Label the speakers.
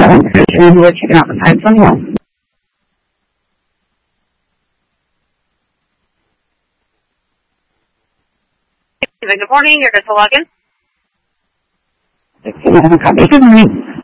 Speaker 1: 如果这两个太重要。
Speaker 2: Good morning, you're just logging.
Speaker 1: Good morning.